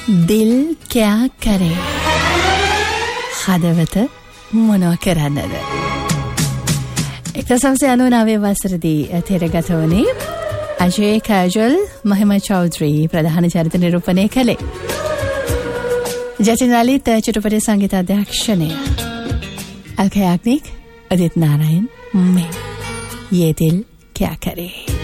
දිල් කෑ කරේ හදවත මොනව කරන්නද 1999 වසරදී තෙරගත වුණේ අජේ කැජල් මහිම චෞධරී ප්‍රධාන චරිත නිරූපණය කළේ ජතින් ලලිත් චිත්‍රපට සංගීත අධ්‍යක්ෂණය අල්කයාග්නික් අදිත් නාරයන් මේ ये दिल क्या करे